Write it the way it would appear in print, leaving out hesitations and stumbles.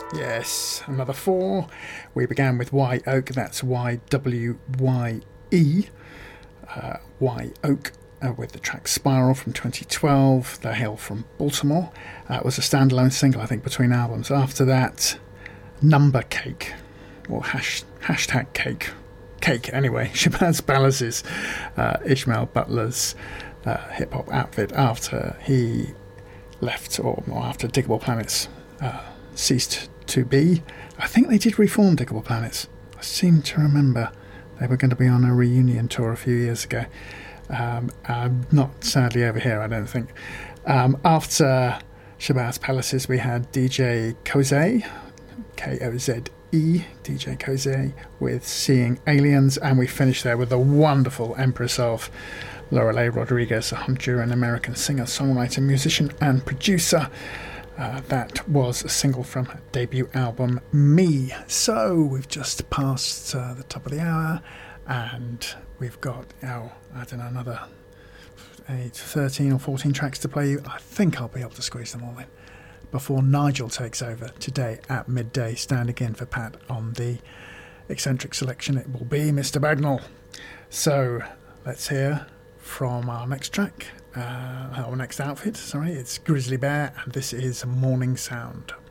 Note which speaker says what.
Speaker 1: Yes, another four. We began with Y Oak, that's YWYE. Y Oak with the track Spiral from 2012. They hail from Baltimore. It was a standalone single, I think, between albums. After that, Number Cake, or hashtag Cake. Cake, anyway. Shabazz Balaz's Ishmael Butler's hip hop outfit after he left, or after Diggable Planets ceased to be. I think they did reform Diggable Planets. I seem to remember they were going to be on a reunion tour a few years ago. Not sadly over here, I don't think. After Shabazz Palaces, we had DJ Koze, K-O-Z-E, DJ Koze, with Seeing Aliens, and we finished there with the wonderful Empress of Lorelei Rodriguez, a Honduran-American singer, songwriter, musician, and producer. That was a single from her debut album, Me. So we've just passed the top of the hour, and we've got another 13 or 14 tracks to play you. I think I'll be able to squeeze them all in before Nigel takes over today at midday, standing in for Pat on the eccentric selection. It will be Mr. Bagnall. So let's hear from our next track, our next outfit, it's Grizzly Bear, and this is Morning Sound.